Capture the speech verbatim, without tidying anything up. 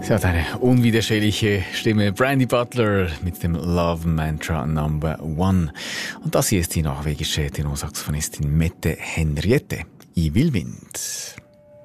Sie hat eine unwiderstehliche Stimme. Brandy Butler mit dem Love Mantra Number One. Und das hier ist die norwegische Tenorsaxophonistin Mette Henriette. I will Wind.